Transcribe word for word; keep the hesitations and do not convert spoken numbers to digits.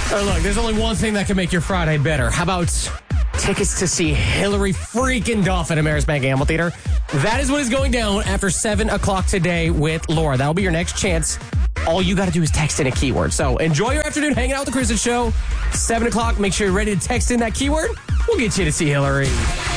Oh, look, there's only one thing that can make your Friday better. How about tickets to see Hillary freaking Duff at Ameris Bank Amble Theater? That is what is going down after seven o'clock today with Laura. That'll be your next chance. All you got to do is text in a keyword. So enjoy your afternoon hanging out with the Kristen Show. seven o'clock, make sure you're ready to text in that keyword. We'll get you to see Hillary.